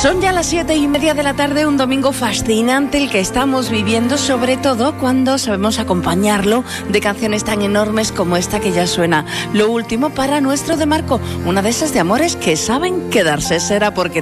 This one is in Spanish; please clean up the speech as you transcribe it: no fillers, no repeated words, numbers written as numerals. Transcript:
Son ya las 7:30 de la tarde, un domingo fascinante el que estamos viviendo, sobre todo cuando sabemos acompañarlo de canciones tan enormes como esta que ya suena. Lo último para nuestro De Marco, una de esas de amores que saben quedarse. Será porque